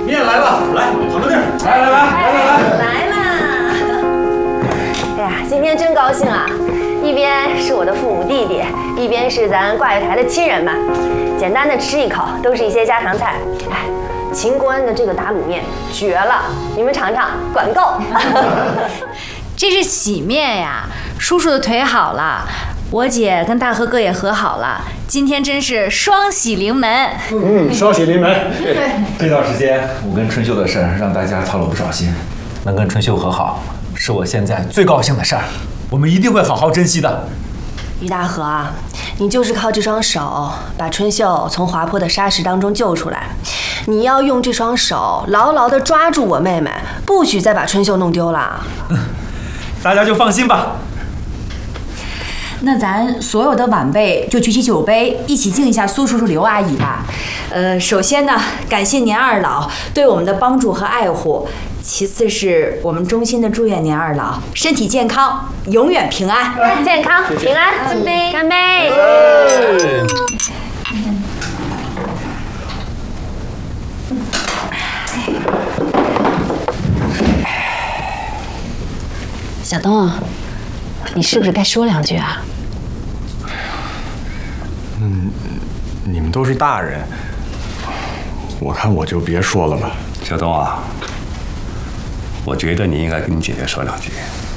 你也来吧，来，躺着地儿。 来啦！哎呀，今天真高兴啊！一边是我的父母弟弟，一边是咱挂月台的亲人们，简单的吃一口，都是一些家常菜。哎，秦国恩的这个打卤面绝了，你们尝尝，管够。 这是喜面呀，叔叔的腿好了，我姐跟大和哥也和好了，今天真是双喜临门。 双喜临门。 这段时间我跟春秀的事儿让大家操了不少心，能跟春秀和好，是我现在最高兴的事儿，我们一定会好好珍惜的。 于大河啊，你就是靠这双手把春秀从滑坡的沙石当中救出来，你要用这双手牢牢地抓住我妹妹，不许再把春秀弄丢了。 大家就放心吧。 那咱所有的晚辈就举起酒杯，一起敬一下苏叔叔、刘阿姨吧。首先呢，感谢您二老对我们的帮助和爱护；其次是我们衷心的祝愿您二老身体健康，永远平安。 健康平安，干杯！干杯！ 小东，你是不是该说两句啊？ 你们都是大人，我看我就别说了吧。 小东啊，我觉得你应该跟你姐姐说两句。